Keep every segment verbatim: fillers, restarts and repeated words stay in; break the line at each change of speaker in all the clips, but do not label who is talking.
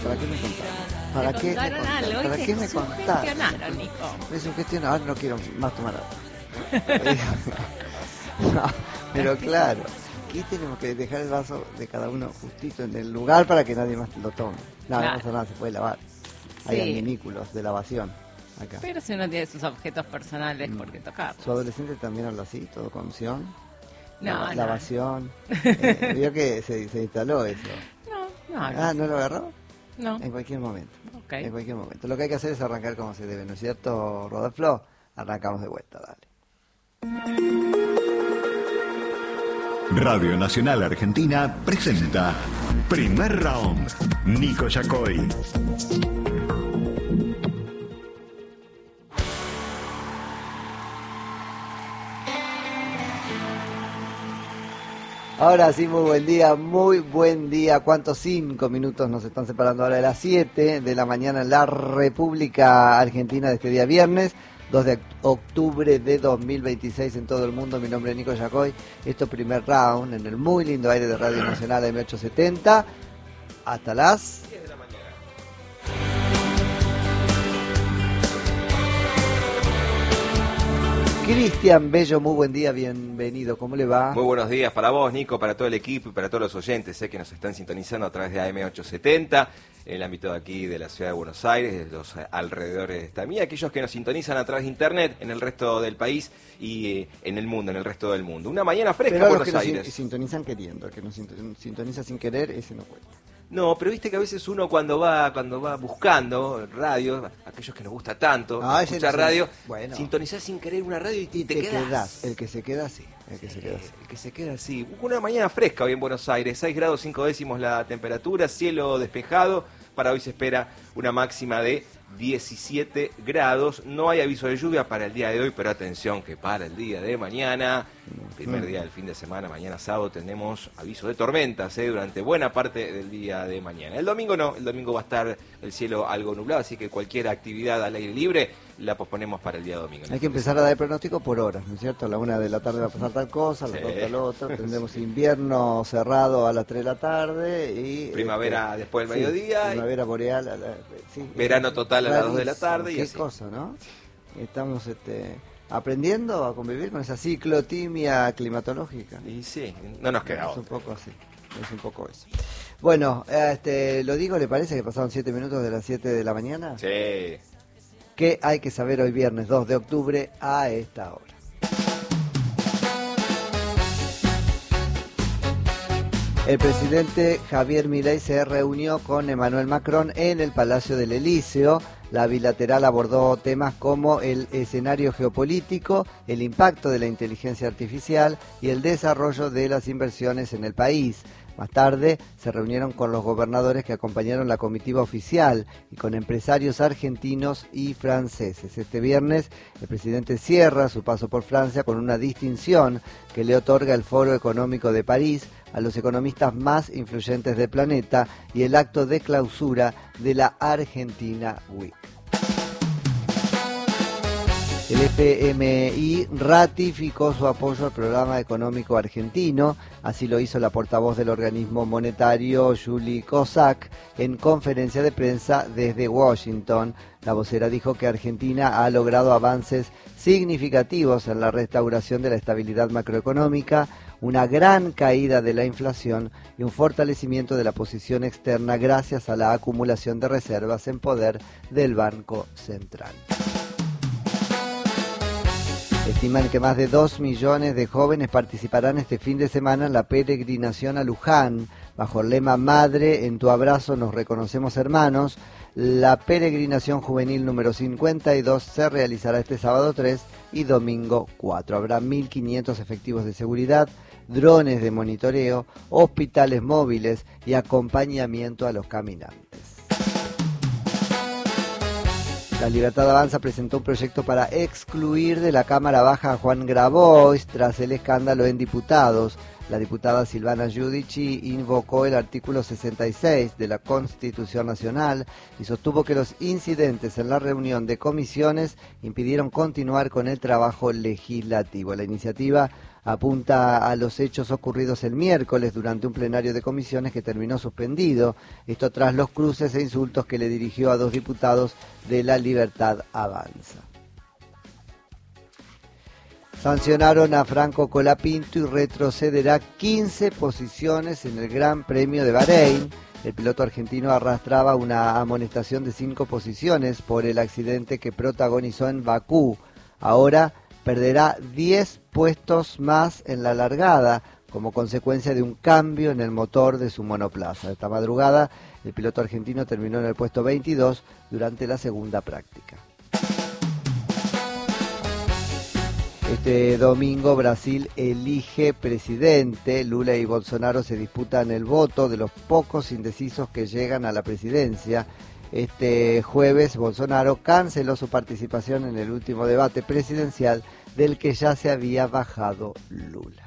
¿para qué me contaron? ¿Para qué me
contaron
contaron?
algo,
¿Para
y
qué
te
me contaron?
sugestionaron, Nico.
Me sugestionaron, ahora no quiero más tomar agua. No, pero claro, aquí tenemos que dejar el vaso de cada uno justito en el lugar para que nadie más lo tome. No,
Claro.
no pasa nada, se puede lavar. Hay
Sí.
adminículos de lavación acá.
Pero si uno tiene sus objetos personales,
Mm.
¿por qué tocar?
¿Su adolescente también habla así, todo con opción?
No,
Lava-
no.
Lavación. Eh, vio que se, se instaló eso.
No, no.
Ah, ¿no lo agarró?
No.
En cualquier momento.
Ok.
En cualquier momento. Lo que hay que hacer es arrancar como se debe, ¿no es cierto, Rodolfo? Arrancamos de vuelta, dale.
Radio Nacional Argentina presenta Primer Round. Nico Yacoy.
Ahora sí, muy buen día, muy buen día. ¿Cuántos cinco minutos nos están separando ahora de las siete de la mañana en la República Argentina de este día viernes, dos de octubre de dos mil veintiséis en todo el mundo? Mi nombre es Nico Yacoy. Esto es Primer Round en el muy lindo aire de Radio Nacional M ochocientos setenta. Hasta las
diez de la mañana.
Cristian Bello, muy buen día, bienvenido. ¿Cómo le va?
Muy buenos días para vos, Nico, para todo el equipo y para todos los oyentes. Sé que nos están sintonizando a través de A M ochocientos setenta, en el ámbito de aquí de la ciudad de Buenos Aires, de los alrededores de esta mía, aquellos que nos sintonizan a través de internet en el resto del país y eh, en el mundo, en el resto del mundo. Una mañana fresca
Pero
en
los
Buenos
que nos
Aires.
sin- sintonizan queriendo, el que nos sinton- sintoniza sin querer, ese no cuenta.
No, pero viste que a veces uno cuando va cuando va buscando radio, aquellos que nos gusta tanto
Ah, ese
escuchar
no se-
radio,
bueno.
sintonizás sin querer una radio y,
Y
te,
te
quedás.
quedás, el que se queda sí, el que se queda así.
El que se queda así. Una mañana fresca hoy en Buenos Aires, seis grados cinco décimos la temperatura, cielo despejado. Para hoy se espera una máxima de diecisiete grados. No hay aviso de lluvia para el día de hoy, pero atención que para el día de mañana, primer día del fin de semana, mañana sábado, tenemos aviso de tormentas ¿eh? durante buena parte del día de mañana. El domingo no, el domingo va a estar el cielo algo nublado, así que cualquier actividad al aire libre la posponemos para el día domingo.
Hay que empezar a dar el pronóstico por horas, ¿no es cierto? A la una de la tarde va a pasar tal cosa, a las
Sí.
dos tal otra, tendremos invierno cerrado a las tres de la tarde y...
Primavera
este,
después del
sí,
mediodía y-
primavera boreal, a la- sí,
Verano
es
total a las dos de la
rarísimo,
tarde y
qué
así.
cosa, ¿no? Estamos este, aprendiendo a convivir con esa ciclotimia climatológica.
Y sí, no nos queda
Es un
otra.
poco así, es un poco eso. Bueno, este, lo digo, ¿le parece que pasaron siete minutos de las siete de la mañana?
Sí.
¿Qué hay que saber hoy viernes dos de octubre a esta hora? El presidente Javier Milei se reunió con Emmanuel Macron en el Palacio del Elíseo. La bilateral abordó temas como el escenario geopolítico, el impacto de la inteligencia artificial y el desarrollo de las inversiones en el país. Más tarde se reunieron con los gobernadores que acompañaron la comitiva oficial y con empresarios argentinos y franceses. Este viernes el presidente cierra su paso por Francia con una distinción que le otorga el Foro Económico de París a los economistas más influyentes del planeta y el acto de clausura de la Argentina Week. El F M I ratificó su apoyo al programa económico argentino, así lo hizo la portavoz del organismo monetario, Julie Kozak, en conferencia de prensa desde Washington. La vocera dijo que Argentina ha logrado avances significativos en la restauración de la estabilidad macroeconómica, una gran caída de la inflación y un fortalecimiento de la posición externa gracias a la acumulación de reservas en poder del Banco Central. Estiman que más de dos millones de jóvenes participarán este fin de semana en la peregrinación a Luján. Bajo el lema Madre, en tu abrazo nos reconocemos hermanos, la peregrinación juvenil número cincuenta y dos se realizará este sábado tres y domingo cuatro. Habrá mil quinientos efectivos de seguridad, drones de monitoreo, hospitales móviles y acompañamiento a los caminantes. La Libertad Avanza presentó un proyecto para excluir de la Cámara Baja a Juan Grabois tras el escándalo en Diputados. La diputada Silvana Giudici invocó el artículo sesenta y seis de la Constitución Nacional y sostuvo que los incidentes en la reunión de comisiones impidieron continuar con el trabajo legislativo. La iniciativa apunta a los hechos ocurridos el miércoles durante un plenario de comisiones que terminó suspendido, esto tras los cruces e insultos que le dirigió a dos diputados de La Libertad Avanza. Sancionaron a Franco Colapinto y retrocederá quince posiciones en el Gran Premio de Bahrein. El piloto argentino arrastraba una amonestación de cinco posiciones por el accidente que protagonizó en Bakú. Ahora perderá diez puestos más en la largada como consecuencia de un cambio en el motor de su monoplaza. Esta madrugada el piloto argentino terminó en el puesto veintidós durante la segunda práctica. Este domingo Brasil elige presidente. Lula y Bolsonaro se disputan el voto de los pocos indecisos que llegan a la presidencia. Este jueves Bolsonaro canceló su participación en el último debate presidencial del que ya se había bajado Lula.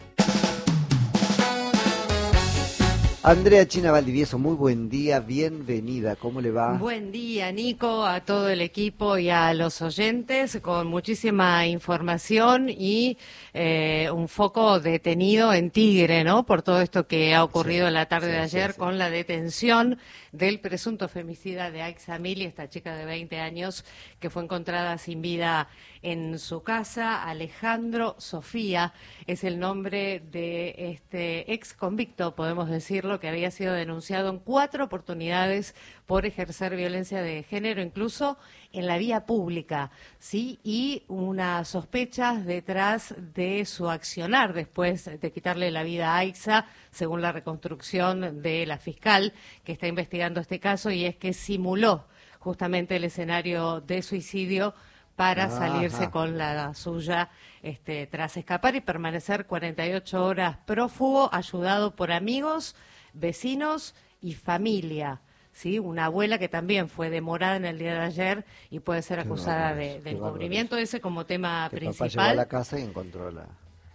Andrea China Valdivieso, muy buen día, bienvenida, ¿cómo le va?
Buen día, Nico, a todo el equipo y a los oyentes, con muchísima información y eh, un foco detenido en Tigre, ¿no? Por todo esto que ha ocurrido
Sí,
en la tarde
sí,
de ayer
sí, sí.
con la detención del presunto femicida de Aixa Mili, esta chica de veinte años que fue encontrada sin vida en su casa. Alejandro Sofía es el nombre de este ex convicto, podemos decirlo, que había sido denunciado en cuatro oportunidades por ejercer violencia de género, incluso en la vía pública, ¿sí? Y unas sospechas detrás de su accionar después de quitarle la vida a Aixa, según la reconstrucción de la fiscal que está investigando este caso, y es que simuló justamente el escenario de suicidio para
Ajá.
salirse con la suya este, tras escapar y permanecer cuarenta y ocho horas prófugo, ayudado por amigos, vecinos y familia. ¿Sí? Una abuela que también fue demorada en el día de ayer y puede ser
Qué
acusada
bárbaro
de,
eso,
de
qué
encubrimiento, ese como tema
Que el papá
principal.
llegó a la casa y encontró la...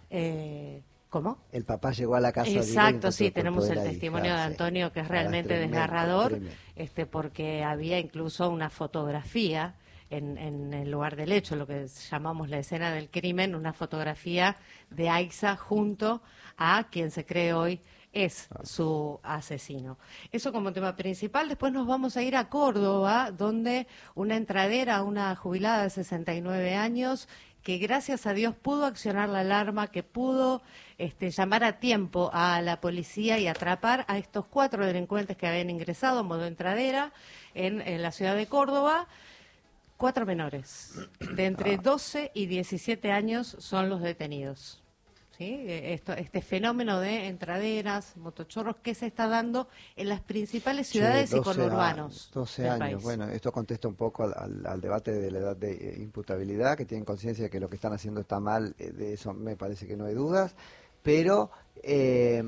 Eh, ¿Cómo?
El papá llegó a la casa. digo, y
Exacto,
encontró
sí,
el cuerpo
tenemos
de
el
la
testimonio
hija,
de
sí.
Antonio, que es
Ah,
realmente
tremendo,
desgarrador,
tremendo.
este, porque había incluso una fotografía en, en el lugar del hecho, lo que llamamos la escena del crimen, una fotografía de Aixa junto a quien se cree hoy es su asesino. Eso como tema principal. Después nos vamos a ir a Córdoba, donde una entradera, una jubilada de sesenta y nueve años, que gracias a Dios pudo accionar la alarma, que pudo este, llamar a tiempo a la policía y atrapar a estos cuatro delincuentes que habían ingresado en modo entradera en, en la ciudad de Córdoba. Cuatro menores, de entre doce y diecisiete años son los detenidos. ¿Sí? Esto, este fenómeno de entraderas, motochorros que se está dando en las principales ciudades
Che,
y
doce
conurbanos
a- doce
del
años,
país.
bueno, esto contesta un poco al, al- al debate de la edad de eh, imputabilidad, que tienen conciencia de que lo que están haciendo está mal, eh, de eso me parece que no hay dudas, pero eh,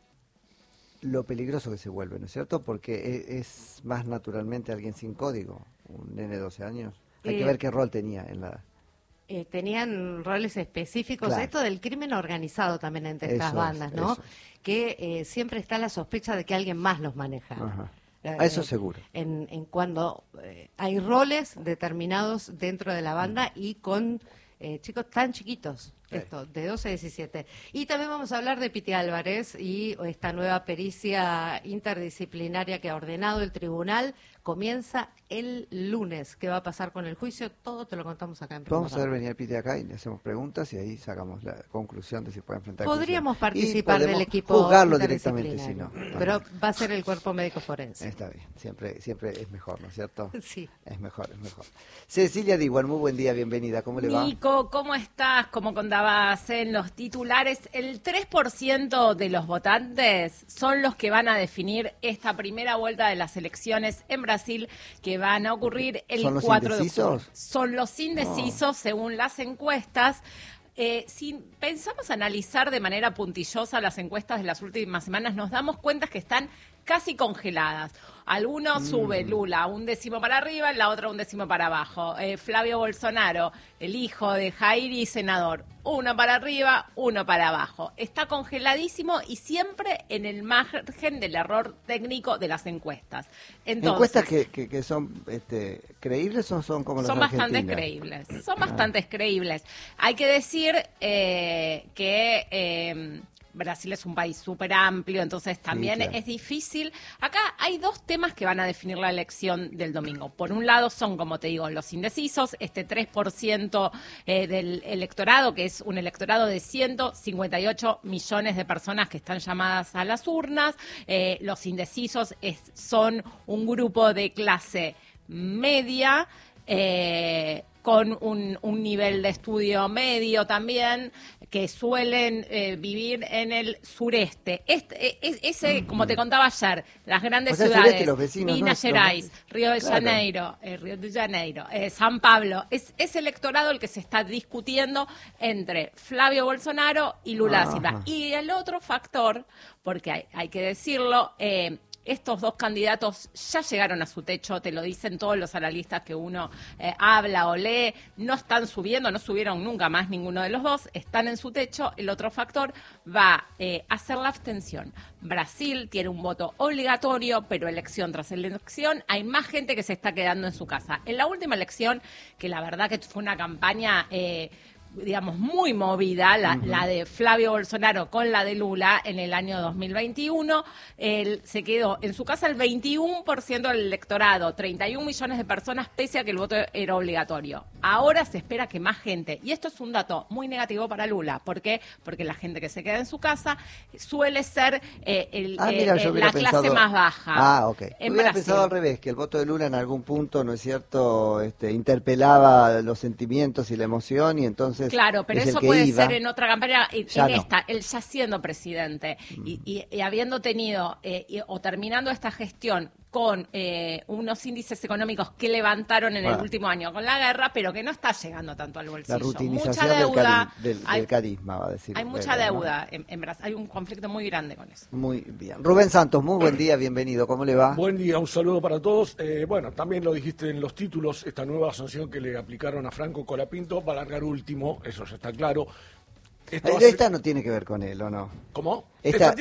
lo peligroso que se vuelve, ¿no es cierto? Porque e- es más naturalmente alguien sin código, un nene de doce años. Hay que
Eh,
ver qué rol tenía en la...
Eh, tenían roles específicos,
Claro.
esto del crimen organizado también entre estas
Eso
bandas,
es,
¿no?
eso
Que eh, siempre está la sospecha de que alguien más los maneja.
Ajá.
Eh,
A eso seguro.
En, en cuando eh, hay roles determinados dentro de la banda y con eh, chicos tan chiquitos,
Sí.
esto, de doce a diecisiete. Y también vamos a hablar de Piti Álvarez y esta nueva pericia interdisciplinaria que ha ordenado el tribunal. Comienza el lunes. ¿Qué va a pasar con el juicio? Todo te lo contamos acá en Primer
Vamos a ver
Round.
venir el Piti acá y le hacemos preguntas y ahí sacamos la conclusión de si puede enfrentar el juicio.
Podríamos
Y
participar
podemos
del equipo
juzgarlo directamente si no.
interdisciplinario, pero va a ser el cuerpo médico forense.
Está bien, siempre, siempre es mejor, ¿no es cierto?
Sí.
Es mejor, es mejor. Cecilia Diguar, muy buen día, bienvenida, ¿cómo le va?
Nico, ¿cómo estás? Como contabas en los titulares, el tres por ciento de los votantes son los que van a definir esta primera vuelta de las elecciones en Brasil que van a ocurrir el
¿Son los
cuatro de
indecisos?
octubre. Son los indecisos, según las encuestas. Eh, si pensamos analizar de manera puntillosa las encuestas de las últimas semanas, nos damos cuenta que están casi congeladas. Algunos mm. sube Lula un décimo para arriba, la otra un décimo para abajo. Eh, Flavio Bolsonaro, el hijo de Jair y senador, uno para arriba, uno para abajo. Está congeladísimo y siempre en el margen del error técnico de las encuestas. Entonces,
¿encuestas que, que, que son este, creíbles o son como las
Son
argentinas?
bastante creíbles, son bastante creíbles. Hay que decir eh, que... Eh, Brasil es un país súper amplio, entonces también sí, claro. es difícil. Acá hay dos temas que van a definir la elección del domingo. Por un lado son, como te digo, los indecisos, este tres por ciento eh, del electorado, que es un electorado de ciento cincuenta y ocho millones de personas que están llamadas a las urnas. Eh, los indecisos es, son un grupo de clase media, eh, con un, un nivel de estudio medio también, que suelen eh, vivir en el sureste. Este, es, ese, como te contaba ayer, las grandes
o sea,
ciudades,
los vecinos
Minas
nuestros,
Gerais,
¿no?
Río de
Claro.
Janeiro, eh, Río de Janeiro, eh, San Pablo, es ese electorado el que se está discutiendo entre Flavio Bolsonaro y Lula da Silva. Y el otro factor, porque hay, hay que decirlo, eh, estos dos candidatos ya llegaron a su techo, te lo dicen todos los analistas que uno eh, habla o lee, no están subiendo, no subieron nunca más ninguno de los dos, están en su techo. El otro factor va eh, a ser la abstención. Brasil tiene un voto obligatorio, pero elección tras elección hay más gente que se está quedando en su casa. En la última elección, que la verdad que fue una campaña... Eh, digamos, muy movida, la, uh-huh. la de Flavio Bolsonaro con la de Lula en el año dos mil veintiuno. Él se quedó en su casa el veintiuno por ciento del electorado, treinta y un millones de personas, pese a que el voto era obligatorio. Ahora se espera que más gente, y esto es un dato muy negativo para Lula. ¿Por qué? Porque la gente que se queda en su casa suele ser eh, el,
ah, mira,
eh,
yo
la clase
pensado...
más baja.
Ah, ok.
En
hubiera
Brasil.
pensado al revés, que el voto de Lula en algún punto, ¿no es cierto?, este, interpelaba los sentimientos y la emoción, y entonces...
Claro, pero
es
eso
el que
puede
iba.
ser en otra campaña, en
Ya
esta,
no.
él ya siendo presidente mm. y, y, y habiendo tenido eh, y, o terminando esta gestión con eh, unos índices económicos que levantaron en ah. el último año con la guerra, pero que no está llegando tanto al bolsillo.
La rutinización
mucha deuda,
del, del,
hay,
del carisma, va a decir.
Hay mucha
Vega,
deuda
¿no?
en, en Brasil, hay un conflicto muy grande con eso.
Muy bien. Rubén Santos, muy buen día, bienvenido, ¿cómo le va?
Buen día, un saludo para todos. Eh, bueno, también lo dijiste en los títulos, esta nueva sanción que le aplicaron a Franco Colapinto va a largar último, eso ya está claro.
Esto esta hace... no tiene que ver con él, ¿o no?
¿Cómo?
Esta...